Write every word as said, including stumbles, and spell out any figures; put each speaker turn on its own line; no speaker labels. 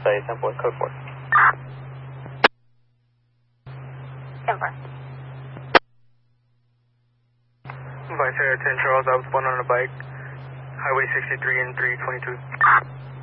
say ten four, code four.
ten four.
Vice Air ten Charles, I was born on a bike. Highway sixty-three and three twenty-two.